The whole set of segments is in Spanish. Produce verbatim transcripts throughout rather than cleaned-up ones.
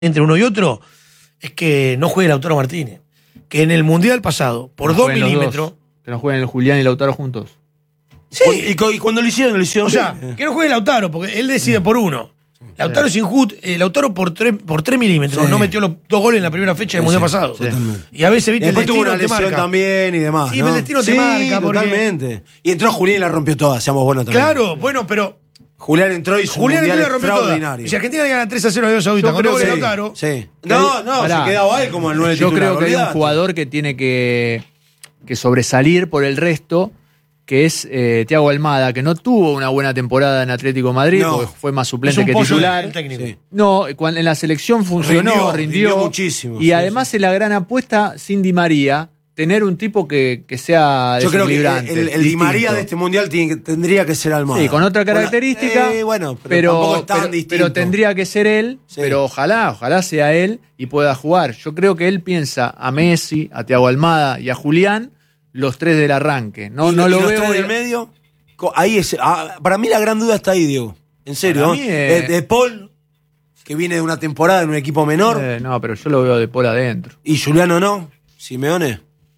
entre uno y otro es que no juegue Lautaro Martínez. Que en el Mundial pasado, por no dos milímetros... Dos. Que no jueguen el Julián y Lautaro juntos. Sí. Y, y cuando lo hicieron, lo hicieron. O sea, que no juegue Lautaro, porque él decide por uno. Lautaro es injusto. Eh, Lautaro por tres por tres milímetros. Sí. No metió los dos goles en la primera fecha del sí, Mundial sí, pasado. Sí. Y a veces, viste, y después el destino tuvo una lesión también y demás. Sí, ¿no? el destino sí, te marca. Porque... totalmente. Y entró Julián y la rompió toda, seamos buenos también. Claro, bueno, pero... Julián entró y su Julián mundial entró y la rompió extraordinario. Toda. Si Argentina le gana tres a cero a Arabia Saudita con doble Lautaro... Sí. No, no, Pará. se quedaba él como el nueve Yo titular, creo que olvidate. hay un jugador que tiene que, que sobresalir por el resto, que es eh, Thiago Almada, que no tuvo una buena temporada en Atlético de Madrid, no. porque fue más suplente es un que titular. El técnico. Sí. No, cuando en la selección funcionó, rindió, rindió, rindió muchísimo. Y sí, además sí. es la gran apuesta sin Di María, tener un tipo que, que sea Yo creo que el, desequilibrante, el, el Di María de este mundial tiene, tendría que ser Almada. Sí, con otra característica, bueno, eh, bueno pero, pero, tampoco es tan pero, distinto. pero tendría que ser él, sí. pero ojalá, ojalá sea él y pueda jugar. Yo creo que él piensa a Messi, a Thiago Almada y a Julián, los tres del arranque. No, ¿Y, no y lo los veo tres del medio? Ahí es, ah, para mí la gran duda está ahí, Diego. En serio, ¿no? Es... De, de Paul, que viene de una temporada en un equipo menor. Eh, no, pero yo lo veo de Paul adentro. ¿Y Juliano no? ¿Simeone?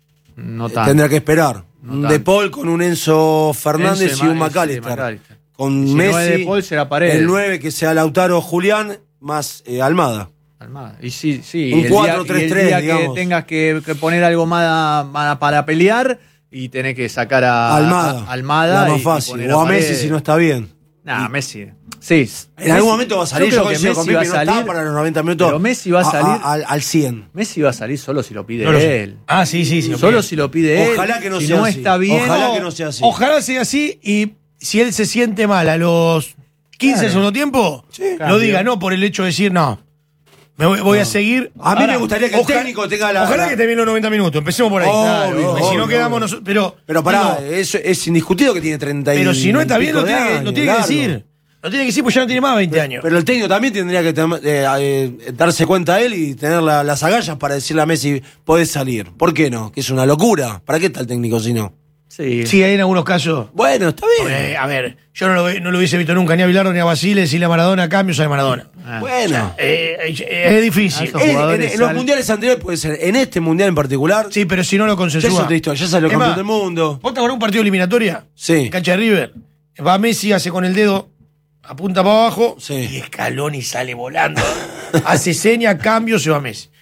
No eh, tanto. Tendrá que esperar. No un tanto. De Paul con un Enzo Fernández Enzo y un Ma- McAllister. sí, McAllister. Con si Messi. no es de Paul, será Paredes. El nueve que sea Lautaro Julián más eh, Almada. Almada. Y sí, sí. Un y el cuatro tres tres, día, y el día que digamos. tengas que, que poner algo más, más para pelear y tenés que sacar a Almada. a Almada la más y, fácil. y o a Paredes. Messi si no está bien. Nah, Messi. Sí. En algún momento va a salir. Yo Yo, creo que coincido con Messi va a Pipi, no salir. está para los noventa minutos. Pero Messi va a salir. A, a, al, al cien. Messi va a salir solo si lo pide no lo él. Ah, sí, sí, sí. Solo si lo pide él. Ojalá que no si sea no así. está bien. Ojalá que no sea así. Ojalá sea así y si él se siente mal a los quince Claro. del segundo tiempo, Sí. lo Cambio. diga, no por el hecho de decir, no, me voy, voy No. a seguir. A mí Ahora, me gustaría que el ojalá- técnico tenga la- Ojalá la- que termine los noventa minutos, empecemos por ahí. Obvio, Claro, obvio, si no quedamos obvio. nosotros. Pero, Pero pará, digo, es, es indiscutido que tiene treinta y pero si no está bien, lo pico de tiene, que- años, lo tiene que largo. decir. Lo tiene que decir porque ya no tiene más veinte años. Pero el técnico también tendría que tem- eh, eh, darse cuenta él y tener la- las agallas para decirle a Messi, podés salir. ¿Por qué no? Que es una locura. ¿Para qué está el técnico si no? Sí. Sí, hay en algunos casos. Bueno, está bien. Eh, a ver, yo no lo, ve- no lo hubiese visto nunca ni a Bilardo ni a Basile decirle a Maradona cambios a Maradona. Ah. Bueno. Eh, eh, es difícil. Ah, esos En- en, jugadores en los sal- mundiales anteriores puede ser. En este mundial en particular, Sí, pero si no lo ya consensúa. es otra historia. Ya salió Es campeón más, del mundo. ¿Vos te acordás un partido de eliminatoria? Sí. En cancha de River. Va Messi, hace con el dedo, apunta para abajo Sí. y Scaloni sale volando. Hace seña, cambio, se va Messi.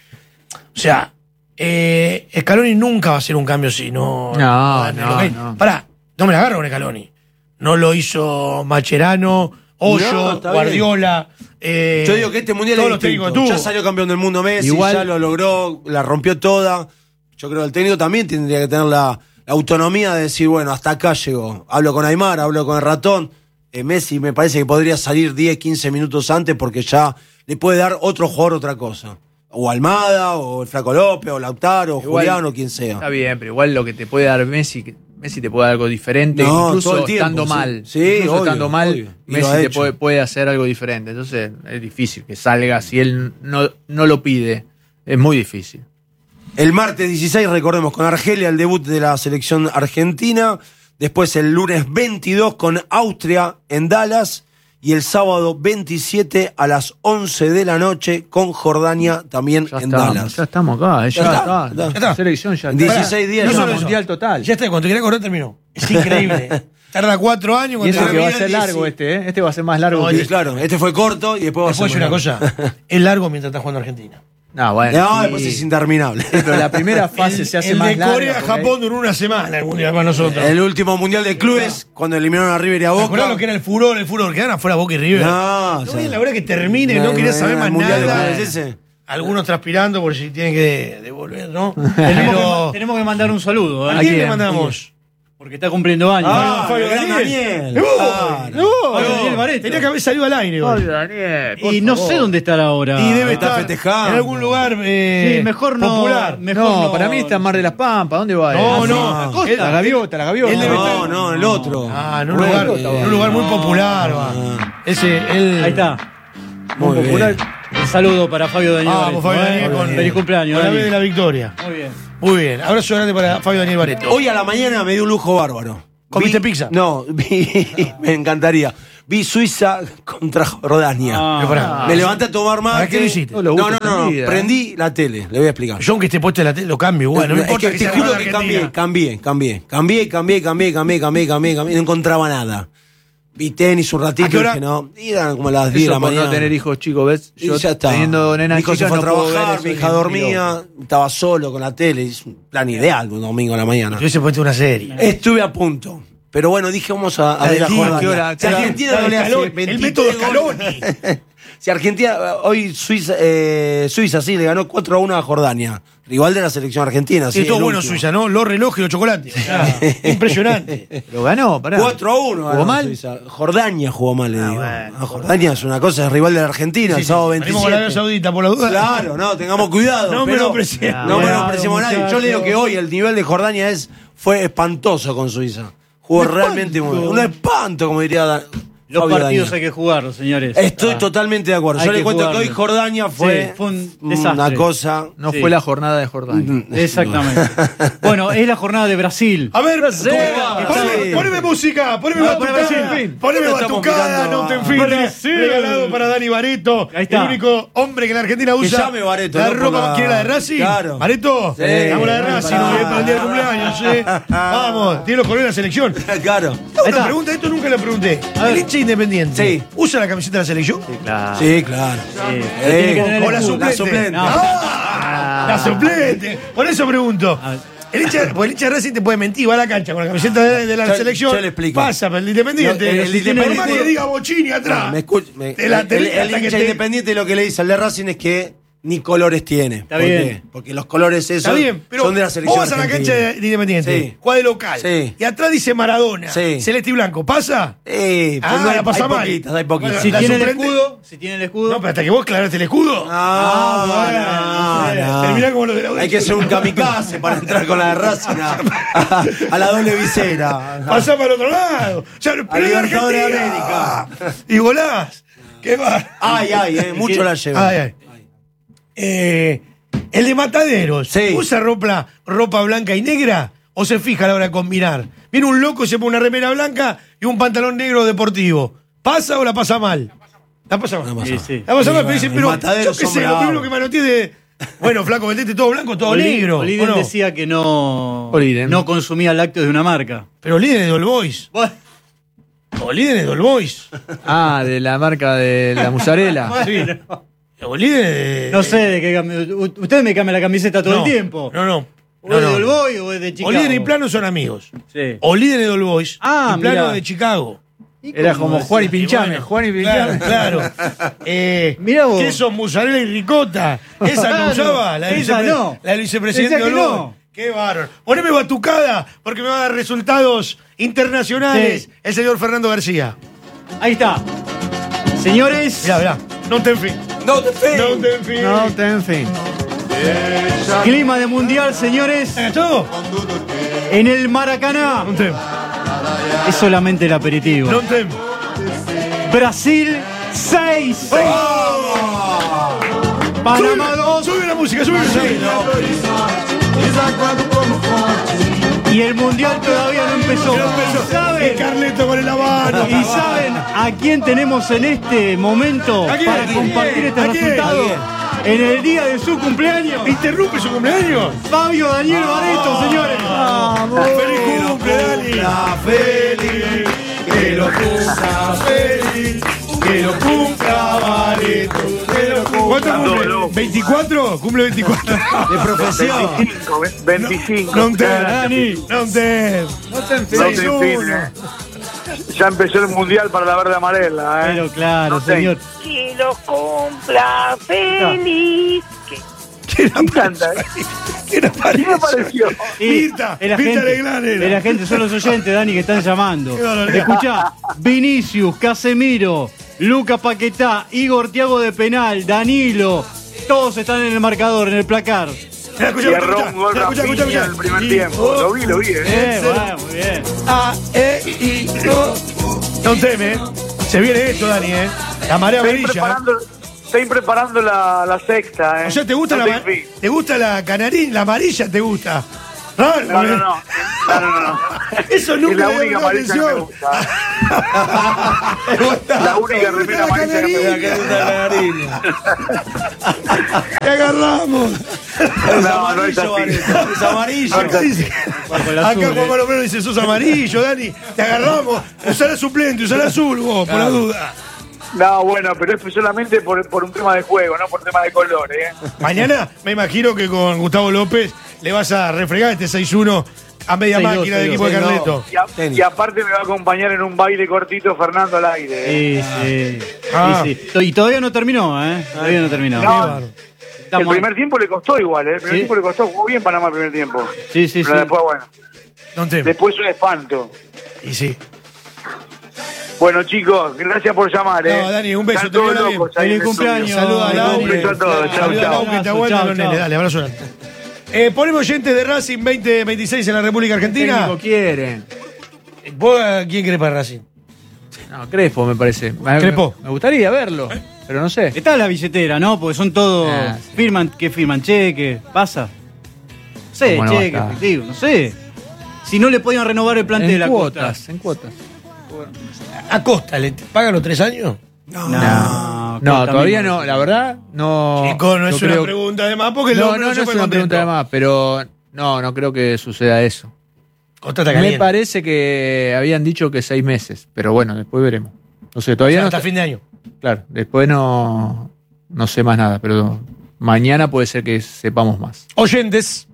O sea, eh, Scaloni nunca va a hacer un cambio si no. No, lo no, que- no. Pará, no me la agarro con Scaloni. No lo hizo Macherano, Hoyo, No, está Guardiola. eh, Yo digo que este mundial todos es los técnicos distinto. que Ya tuvo. salió campeón del mundo Messi, Igual- ya lo logró, la rompió toda. Yo creo que el técnico también tendría que tener la, la autonomía de decir, bueno, hasta acá llegó. Hablo con Aymar, hablo con el ratón. Eh, Messi me parece que podría salir diez, quince minutos antes porque ya le puede dar otro jugador otra cosa. O Almada, o el Flaco López, o Lautaro, o Igual- Julián, o quien sea. Está bien, pero igual lo que te puede dar Messi, que Messi te puede dar algo diferente, No, incluso todo el tiempo, estando sí. mal. Sí, incluso obvio, estando mal, obvio. Y lo Messi ha te hecho. puede, puede hacer algo diferente. Entonces es difícil que salga si él no, no lo pide. Es muy difícil. El martes dieciséis, recordemos, con Argelia, el debut de la selección argentina. Después el lunes veintidós con Austria en Dallas. Y el sábado veintisiete a las once de la noche con Jordania también Ya en estamos, Dallas. ya estamos acá, eh, ya, Ya está. está, ya está. La Ya está. selección ya En está. dieciséis días no ya solo está. mundial total. Ya está, cuando te quería correr terminó. Es increíble. Tarda cuatro años. Y Cuando eso que va a termina, ser largo sí. este, ¿eh? Este va a ser más largo No, que Y claro, este fue corto y después va a Después ser una más largo. cosa, es largo mientras está jugando Argentina. No, bueno. No, sí. después es interminable. Sí, pero la primera fase el, se hace el más de larga. Corea a porque Japón duró una semana el mundial para nosotros. El último mundial de clubes, cuando eliminaron a River y a ¿Te Boca. acordás lo que era el furor, el furor? Quedaron afuera Boca y River. No, No o sea, veía la hora que termine, no, no, quería no, saber no, más el mundial de nada. clubes ese. Algunos transpirando por si tienen que devolver, ¿no? Tenemos, Pero, que, tenemos que mandar un saludo, ¿a ¿eh? quién le quién? mandamos? Porque está cumpliendo años. Ah, Fabio Gran Daniel. Daniel. ¡No! Claro. No, Fabio Daniel Barreto. tenía que haber salido al aire hoy. Fabio Daniel, por y no favor. sé dónde estará ahora. Y debe está estar festejando. en algún lugar eh, Sí, mejor no. popular. Mejor No, no, para mí está en Mar de las Pampas. ¿Dónde va? No, él? no. Ah, La Costa, la gaviota, la gaviota. él debe No, estar- no, el otro. Ah, en un, Bueno, lugar, está en un lugar muy popular, va. Ese, él, Ahí está. Muy Muy popular. bien. Un saludo para Fabio Daniel. Vamos, Barreto, Fabio ¿eh? Daniel, con, Feliz cumpleaños, con la Dani. vez de la victoria. Muy bien. Muy bien. Abrazo grande para Fabio Daniel Barreto. Hoy a la mañana me dio un lujo bárbaro. ¿Comiste Vi- pizza? No, vi- me encantaría. vi Suiza contra Jordania. Ah. Pero pará. Me levanté a tomar mate. ¿Para qué lo hiciste? No, lo No, gusta no, no, esta vida, prendí la tele, le voy a explicar. Yo aunque esté puesto en la tele lo cambio, bueno, no Es importa que que, te sea juro rival que de cambié, Argentina. cambié, cambié, cambié, cambié, cambié, cambié, cambié, cambié, cambié, no encontraba nada. Vi tenis un ratito ¿A qué y hora? dije, no, y eran como las diez de Eso la por mañana. no tener hijos chicos, ¿ves? Y Yo ya está. teniendo nenas Mi hijo se chicas fue a no puedo ver trabajar, eso mi ni hija en dormía, estaba solo con la tele. Es un plan ideal un domingo a la mañana. Te hubiese puesto una serie. Estuve a punto. Pero bueno, dije, vamos a, a La ver a del día, Jordania. ¿qué hora? Si Argentina La no le del hace Scaloni, el veintitrés método goles. Scaloni. Si Argentina, hoy Suiza, eh, Suiza sí le ganó cuatro a uno a Jordania. Rival de la selección argentina. Sí, sí, todo el bueno último. Suiza, ¿no? Los relojes y los chocolates. Impresionante. Lo ganó, pará. cuatro a uno. ¿Jugó ganó mal? Suiza. Jordania jugó mal, le digo. bueno. No, Jordania es una cosa, es rival de la Argentina, Sí, el sí, sábado sí. Venimos con la Arabia veintisiete. Saudita por la duda. Claro, no, tengamos cuidado. No pero- menospreciemos. No Cuidado, menospreciemos a nadie. Yo muchacho. le digo que hoy el nivel de Jordania es, fue espantoso con Suiza. Jugó realmente muy bien. Un espanto, como diría Da- Los Fabio partidos Daniel. hay que jugarlos, señores. Estoy Ah. totalmente de acuerdo. Hay Yo le que cuento jugarlo. que hoy Jordania fue, Sí, fue un una desastre. cosa. No Sí. fue la jornada de Jordania. Exactamente. Bueno, es la jornada de Brasil. A ver, Brasil. ¿cómo va? poneme, Sí. poneme música, poneme Ah, poneme batucada, Brasil. poneme No estamos batucada, mirando no te a- enfiles. Brasil. Regalado para Dani Bareto, Ahí está. el único hombre que en la Argentina Que usa llame Bareto, la ¿no? Por ropa. la- ¿Quiere la de Racing? Claro. ¿Bareto? Sí. Damos la de Racing, Pará. no viene para el día del cumpleaños, ¿eh? Vamos, tiene los colores de la selección. Claro. Tengo Ahí una está. pregunta, esto nunca la pregunté. A ver. ¿El hincha independiente Sí. usa la camiseta de la selección? Claro. Sí, claro. Sí, Eh, pero tiene que tener ¿O la escudo. suplente? suplente. No. ¡Ah! La suplente. Por eso pregunto. A ver. El hincha, porque el hincha de Racing te puede mentir, va a la cancha con la camiseta de, de la Yo- selección. yo le explico. Pasa, pero el Independiente. No, el- el Por Independiente- más que diga Bochini atrás. Me escuch- me- Te la el, tenés el hasta que hincha te- independiente lo que le dice al de Racing es que ni colores tiene. Está ¿Por bien. qué? Porque los colores esos Está bien, pero son de la vos selección vas a la argentina. cancha de, de Independiente, Sí. juega de local, Sí. y atrás dice Maradona, Sí. celeste y blanco, ¿pasa? Eh, pues Ah, no hay, la pasa hay mal. poquitas, hay poquitas. Bueno, Si la tiene el suplente- escudo, si tiene el escudo. No, pero hasta que vos aclaraste el escudo. Ah, bueno, no, no. termina como lo de la Hay que ser un kamikaze para entrar con la de Racing a, a- a la doble visera. Pasá para el otro lado. Ya, pero Al es de Libertadores de Argentina. América. Y volás. ¿Qué va? Ay, ay, eh, mucho la lleva. Ay, ay. Eh, el de Mataderos, Sí. ¿usa ropa, ropa blanca y negra o se fija a la hora de combinar? Viene un loco y se pone una remera blanca y un pantalón negro deportivo. ¿Pasa o la pasa mal? La pasa mal. La pasa Sí, mal. sí. La pasa mal, Sí, pero dice, bueno, pero los Mataderos yo qué son sé, lo bravos. primero que me anoté de. Bueno, flaco, vendete todo blanco, todo Oli- negro. Oliden ¿o no? decía que no, Oliden. no consumía lácteos de una marca. Pero Oliden es de All Boys. Bueno, Oliden es de All Boys. Ah, de la marca de la mozzarella. bueno. Oliden es de. No sé de qué cami- u- Ustedes me cambian la camiseta todo No, el tiempo. No, no. ¿O no, es no. de Olboy o es de Chicago? Oliden y Plano son amigos. Sí. Oliden es de All Boys. Ah, y Plano mirá. es de Chicago. ¿Y Era cómo como es? Juan y Y Pinchame. bueno, Juan y claro, Pinchame. claro. Eh, Mirá vos. Queso, mozzarella y ricota. Esa Claro, no usaba. La del esa vicepre- no. La del vicepresidente Decía que Olboy. no. Qué bárbaro. Poneme batucada porque me va a dar resultados internacionales Sí. el señor Fernando García. Ahí está. Señores, Mirá, mirá. No te enfíes. No te fe. No te enfíes. No, te- en fin. clima de mundial, señores, ¿Agachado? en el Maracaná. No te. Es solamente el aperitivo. No te. Brasil seis. Panamá dos. Sube la música, sube la música. Y el mundial todavía no empezó. No empezó. ¿Y saben? Y Carleto con el habano. ¿Y saben a quién tenemos en este momento ¿A quién? para ¿A quién? compartir este ¿A quién? resultado? ¿A quién? En el día de su cumpleaños, ¿Interrumpe su cumpleaños? Fabio Daniel Bareto, señores. ¡Feliz cumple, Dani! Feliz. Que lo cumpla feliz, que lo cumpla Bareto, que lo cumpla. ¿Cuánto cumple? ¿veinticuatro? ¿Cumple veinticuatro? De profesión. veinticinco, ve- veinticinco. No te, Dani. no te. No te No te seis uno. enfines. Ya empezó el mundial para la verde amarela, ¿eh? Pero claro, No te- señor. Que lo cumpla feliz. ¿Quién ¿Quién canta? apareció? ¿Quién apareció? ¿Quién apareció? Y Mirta, es la Mirta gente, Legrand era. es la gente, son los oyentes, Dani, que están llamando. Qué barbaridad. Escuchá, Vinicius, Casemiro, Lucas Paquetá, Igor Thiago de penal, Danilo, todos están en el marcador, en el placar. Mira, escucha, Y escucha, erró un gol escucha, escucha, Rafinha escucha. en el primer Y- tiempo. oh, Lo vi, lo vi, ¿eh? Eh, bueno, muy bien. A, E, I, O. No teme, ¿eh? Se viene esto, Dani, ¿eh? La marea Estoy amarilla. preparando, estoy preparando la, la sexta, ¿eh? O sea, ¿te gusta, No la, te ma- enfines. ¿te gusta la canarín? La amarilla te gusta. Raro, No, ¿eh? no, no. No, no, no. Eso Es nunca la le única llamó amarilla que me atención. gusta. La única remera amarilla que me gusta. ¡Te agarramos! No, no es así. Es amarillo. Acá dice, Con la acá azul, Juan eh. Manuel Moreno dice, sos amarillo, Dani. Te agarramos. Usá la suplente, usá la azul, vos, por la duda. No, bueno, pero es solamente por, por un tema de juego, no por tema de color, ¿eh? Mañana me imagino que con Gustavo López le vas a refregar este seis uno a media seis dos, máquina del seis equipo de dos. Carleto. Y, a- Tenis. y aparte me va a acompañar en un baile cortito Fernando al aire. ¿eh? Sí, sí. Ah. Sí, sí. Y todavía no terminó, ¿eh? Todavía no terminó. No, el Estamos- primer tiempo le costó igual, ¿eh? El primer Sí. tiempo le costó, jugó bien Panamá el primer tiempo. Sí, sí, Pero sí. después, bueno, No te. después un espanto. Y sí. Bueno, chicos, gracias por llamar, ¿eh? No, Dani, un beso, Están te todos veo bien. locos ahí en Feliz el cumpleaños. estudio. Saluda a Feliz Dani. Un beso a todos. Chau, Saluda a chau. Lau, que te aguanta Chau, los chau. nenes. Dale, abrazo grande. Eh, ponemos gente de Racing veinte veintiséis en la República Argentina. Técnico quieren. ¿Vos a quién querés para Racing? No, Crespo me parece. Me- Crespo. Me gustaría verlo, pero no sé. Está la billetera, ¿no? Porque son todos. Ah, sí. Firman, que firman cheque, pasa. No sé, ¿Cómo no va a cheque, estar? efectivo, no sé. Si no le podían renovar el plantel En a Costa. cuotas, en cuotas. ¿A Costa le pagan los tres años? No, No, No, Costa todavía mismo. no, la verdad, no. Chico, no es yo una creo- pregunta de más porque el No, hombre no, no se es fue una contento. pregunta de más, pero no, no creo que suceda eso. Costa está Me caliente. parece que habían dicho que seis meses, pero bueno, después veremos. No sé, todavía O sea, no. hasta está- fin de año. Claro, después no, no sé más nada, pero mañana puede ser que sepamos más. Oyentes.